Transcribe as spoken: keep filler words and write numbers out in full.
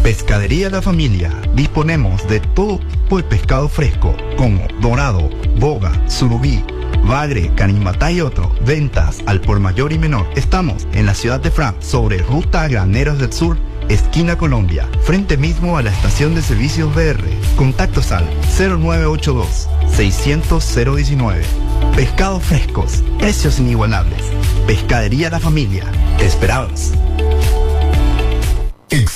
Pescadería La Familia. Disponemos de todo tipo de pescado fresco, como dorado, boga, surubí, bagre, canimatá y otro. Ventas al por mayor y menor. Estamos en la ciudad de Fran, sobre ruta a Graneros del Sur, esquina Colombia, frente mismo a la estación de servicios B R. Contactos al cero nueve ocho dos, seiscientos, cero diecinueve. Pescados frescos, precios inigualables. Pescadería La Familia. Te esperamos.